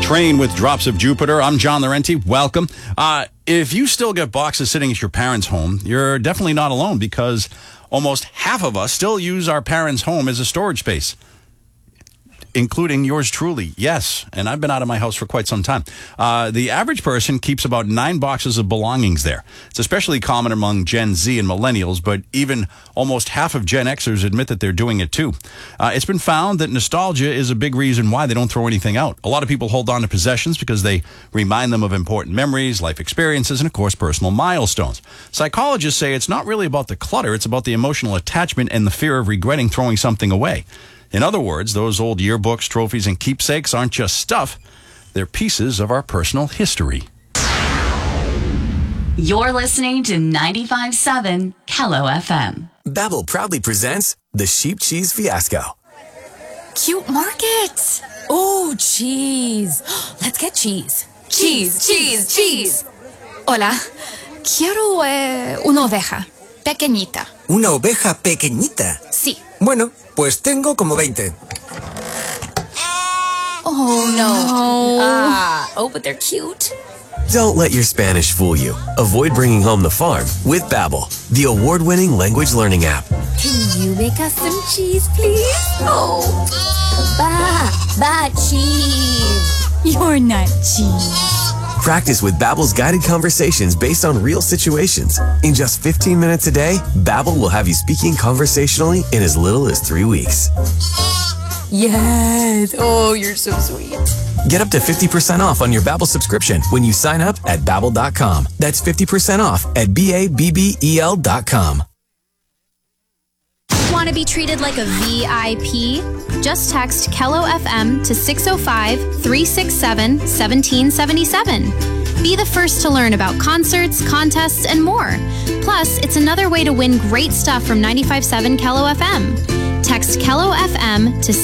Train with Drops of Jupiter. I'm John Laurenti. Welcome. If you still get boxes sitting at your parents' home, you're definitely not alone, because almost half of us still use our parents' home as a storage space, including yours truly. Yes, and I've been out of my house for quite some time. The average person keeps about 9 boxes of belongings there. It's especially common among Gen Z and millennials, but even almost half of Gen Xers admit that they're doing it too. It's been found that nostalgia is a big reason why they don't throw anything out. A lot of people hold on to possessions because they remind them of important memories, life experiences, and of course, personal milestones. Psychologists say it's not really about the clutter, it's about the emotional attachment and the fear of regretting throwing something away. In other words, those old yearbooks, trophies, and keepsakes aren't just stuff. They're pieces of our personal history. You're listening to 95.7 Kello FM. Babbel proudly presents the Sheep Cheese Fiasco. Cute market. Oh, cheese. Let's get cheese. Cheese, cheese, cheese. Hola. Quiero una oveja. Pequeñita. ¿Una oveja pequeñita? Sí. Bueno, pues tengo como 20. Oh, no. But they're cute. Don't let your Spanish fool you. Avoid bringing home the farm with Babbel, the award-winning language learning app. Can you make us some cheese, please? Oh, cheese. You're not cheese. Practice with Babbel's guided conversations based on real situations. In just 15 minutes a day, Babbel will have you speaking conversationally in as little as 3 weeks. Yes. Oh, you're so sweet. Get up to 50% off on your Babbel subscription when you sign up at Babbel.com. That's 50% off at Babbel.com. Want to be treated like a VIP? Just text Kello FM to 605-367-1777. Be the first to learn about concerts, contests, and more. Plus, it's another way to win great stuff from 95.7 Kello FM. Text Kello FM to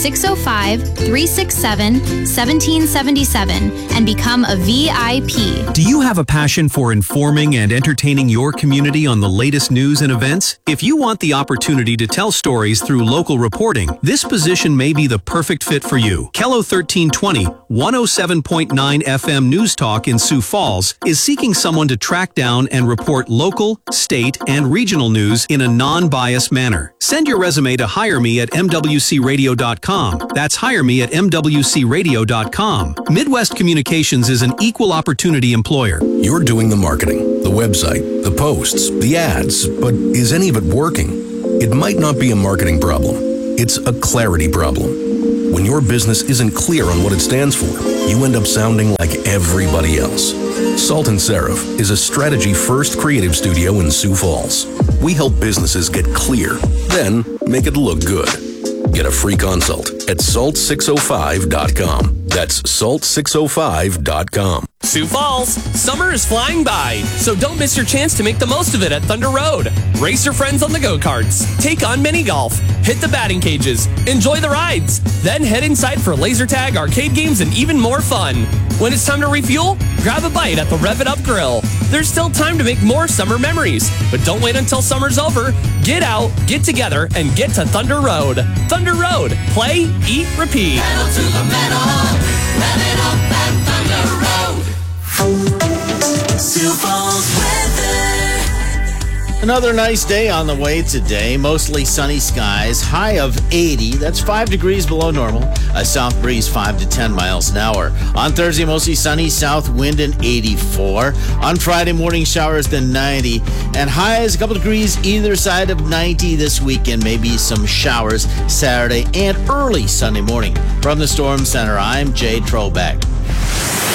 605-367-1777 and become a VIP. Do you have a passion for informing and entertaining your community on the latest news and events? If you want the opportunity to tell stories through local reporting, this position may be the perfect fit for you. Kello 1320, 107.9 FM News Talk in Sioux Falls is seeking someone to track down and report local, state, and regional news in a non-biased manner. Send your resume to hire me at MWCRadio.com. That's hire me at MWCRadio.com. Midwest Communications is an equal opportunity employer. You're doing the marketing, the website, the posts, the ads, but is any of it working? It might not be a marketing problem. It's a clarity problem. When your business isn't clear on what it stands for, you end up sounding like everybody else. Salt and Seraph is a strategy-first creative studio in Sioux Falls. We help businesses get clear, then make it look good. Get a free consult at salt605.com. That's salt605.com. Sioux Falls, summer is flying by, so don't miss your chance to make the most of it at Thunder Road. Race your friends on the go-karts, take on mini golf, hit the batting cages, enjoy the rides, then head inside for laser tag, arcade games, and even more fun. When it's time to refuel, grab a bite at the Rev It Up Grill. There's still time to make more summer memories, but don't wait until summer's over. Get out, get together, and get to Thunder Road. Thunder Road, play, eat, repeat. Pedal to the metal, rev it up at Thunder Road. Sioux Falls weather. Another nice day on the way today. Mostly sunny skies. High of 80. That's 5 degrees below normal. A south breeze 5 to 10 miles an hour. On Thursday, mostly sunny. South wind and 84. On Friday, morning showers then 90. And highs a couple degrees either side of 90 this weekend. Maybe some showers Saturday and early Sunday morning. From the Storm Center, I'm Jay Trobeck.